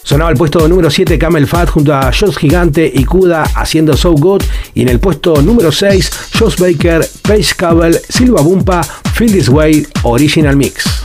Sonaba el puesto número 7 Camel Fat junto a Josh Gigante y Kuda haciendo So Good. Y en el puesto número 6 Josh Baker, Paige Cable, Silva Bumpa, Feel This Way Original Mix.